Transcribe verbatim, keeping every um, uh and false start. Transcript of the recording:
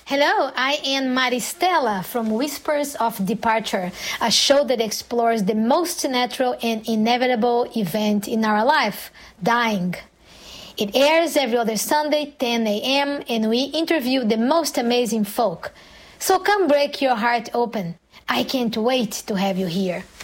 Hello, I am Maristela from Whispers of Departure, a show that explores the most natural and inevitable event in our life, dying. It airs every other Sunday, ten a.m., and we interview the most amazing folk. So come break your heart open. I can't wait to have you here.